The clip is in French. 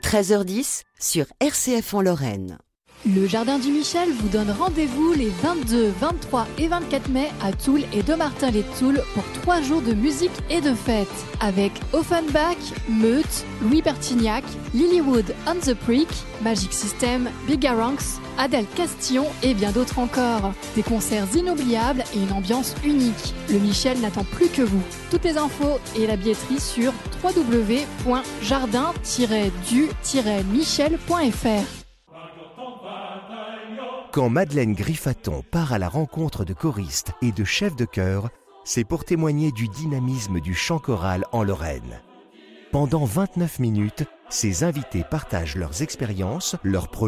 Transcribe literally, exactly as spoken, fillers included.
treize heures dix sur R C F en Lorraine. Le Jardin du Michel vous donne rendez-vous les vingt-deux, vingt-trois et vingt-quatre mai à Toul et Dommartin-les-Toules pour trois jours de musique et de fête. Avec Offenbach, Meute, Louis Bertignac, Lilywood on the Prick, Magic System, Bigaranx, Adèle Castillon et bien d'autres encore. Des concerts inoubliables et une ambiance unique. Le Michel n'attend plus que vous. Toutes les infos et la billetterie sur w w w point jardin tiret du tiret michel point f r. Quand Madeleine Griffaton part à la rencontre de choristes et de chefs de chœur, c'est pour témoigner du dynamisme du chant choral en Lorraine. Pendant vingt-neuf minutes, ses invités partagent leurs expériences, leurs projets,